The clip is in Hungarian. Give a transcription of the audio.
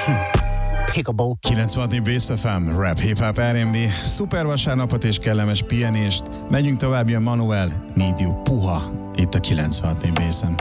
Pickable. 96 Bass FM, rap, hip-hop, R&B, szuper vasárnapot és kellemes pihenést. Megyünk tovább, jön Manuel, Need You, puha, itt a 96 Bass FM.